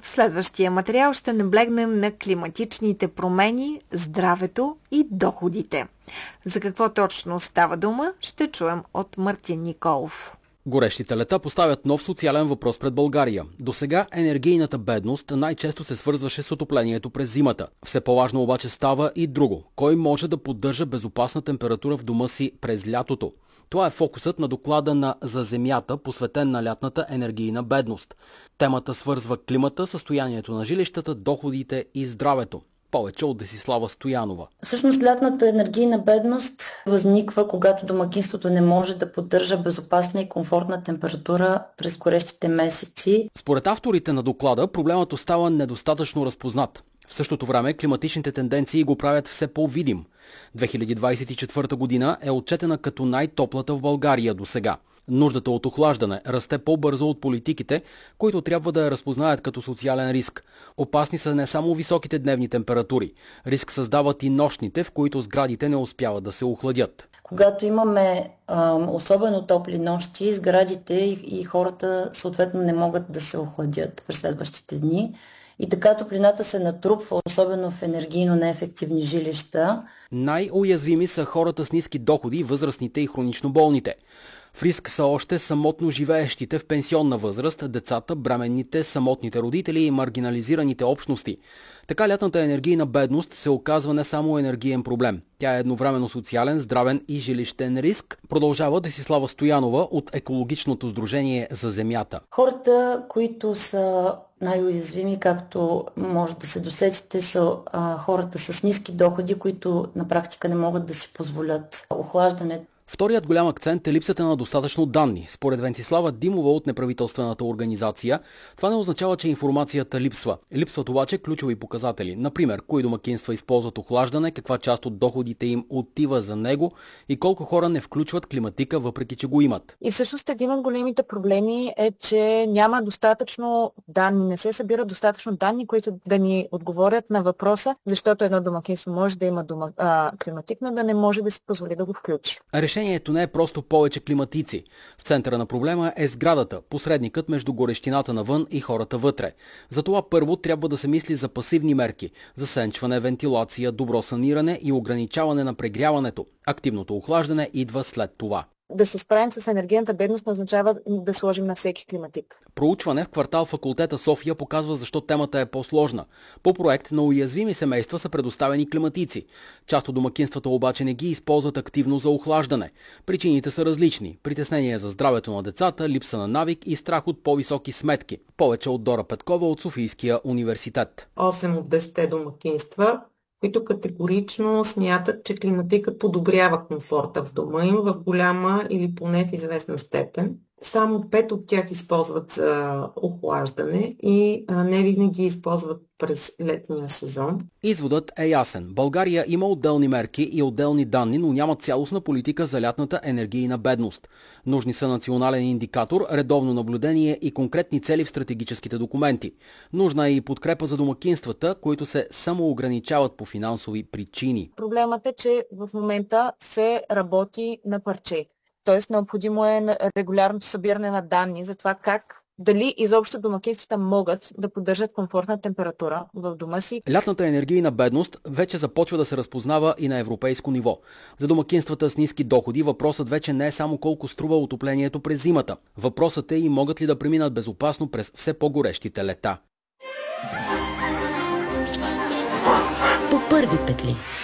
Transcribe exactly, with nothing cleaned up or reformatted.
следващия материал ще наблегнем на климатичните промени, здравето и доходите. За какво точно става дума, ще чуем от Мартин Николов. Горещите лета поставят нов социален въпрос пред България. Досега енергийната бедност най-често се свързваше с отоплението през зимата. Все по-важно обаче става и друго. Кой може да поддържа безопасна температура в дома си през лятото? Това е фокусът на доклада на За земята, посветен на лятната енергийна бедност. Темата свързва климата, състоянието на жилищата, доходите и здравето. Повече от Десислава Стоянова. Всъщност лятната енергийна бедност възниква, когато домакинството не може да поддържа безопасна и комфортна температура през горещите месеци. Според авторите на доклада, проблемът остава недостатъчно разпознат. В същото време климатичните тенденции го правят все по-видим. две хиляди двадесет и четвърта година е отчетена като най-топлата в България досега. Нуждата от охлаждане расте по-бързо от политиките, които трябва да я разпознаят като социален риск. Опасни са не само високите дневни температури. Риск създават и нощните, в които сградите не успяват да се охладят. Когато имаме а, особено топли нощи, сградите и, и хората съответно не могат да се охладят през следващите дни. И така топлината се натрупва, особено в енергийно неефективни жилища. Най-уязвими са хората с ниски доходи, възрастните и хронично болните. В риск са още самотно живеещите в пенсионна възраст, децата, бременните, самотните родители и маргинализираните общности. Така лятната енергийна бедност се оказва не само енергиен проблем. Тя е едновременно социален, здравен и жилищен риск, продължава Десислава Стоянова от екологичното сдружение За земята. Хората, които са най-уязвими, както може да се досетите, са а, хората с ниски доходи, които на практика не могат да си позволят охлаждане. Вторият голям акцент е липсата на достатъчно данни. Според Венцислава Димова от неправителствената организация, това не означава, че информацията липсва. Липсват обаче ключови показатели. Например, кои домакинства използват охлаждане, каква част от доходите им отива за него и колко хора не включват климатика, въпреки че го имат. И всъщност един от големите проблеми е, че няма достатъчно данни, не се събират достатъчно данни, които да ни отговорят на въпроса, защото едно домакинство може да има дома, а, климатик, но да не може да си позволи да го включи. Решението не е просто повече климатици. В центъра на проблема е сградата, посредникът между горещината навън и хората вътре. Затова първо трябва да се мисли за пасивни мерки – засенчване, вентилация, добро саниране и ограничаване на прегряването. Активното охлаждане идва след това. Да се справим с енергийната бедност не означава да сложим на всеки климатик. Проучване в квартал Факултета София показва защо темата е по-сложна. По проект на уязвими семейства са предоставени климатици. Част от домакинствата обаче не ги използват активно за охлаждане. Причините са различни. Притеснение за здравето на децата, липса на навик и страх от по-високи сметки. Повече от Дора Петкова от Софийския университет. осем от десетте домакинства, които категорично смятат, че климатикът подобрява комфорта в дома им в голяма или поне в известна степен. Само пет от тях използват за охлаждане и не винаги използват през летния сезон. Изводът е ясен. България има отделни мерки и отделни данни, но няма цялостна политика за лятната енергийна бедност. Нужни са национален индикатор, редовно наблюдение и конкретни цели в стратегическите документи. Нужна е и подкрепа за домакинствата, които се самоограничават по финансови причини. Проблемът е, че в момента се работи на парче. Тоест необходимо е регулярното събиране на данни за това как, дали изобщо домакинствата могат да поддържат комфортна температура в дома си. Лятната енергийна бедност вече започва да се разпознава и на европейско ниво. За домакинствата с ниски доходи въпросът вече не е само колко струва отоплението през зимата. Въпросът е и могат ли да преминат безопасно през все по-горещите лета. По първи петли.